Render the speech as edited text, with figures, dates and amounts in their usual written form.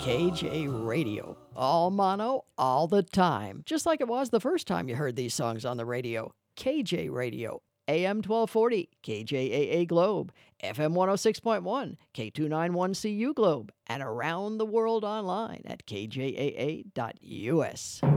KJ Radio. All mono, all the time. Just like it was the first time you heard these songs on the radio. KJ Radio. AM 1240, KJAA Globe, FM 106.1, K291CU Globe, and around the world online at kjaa.us.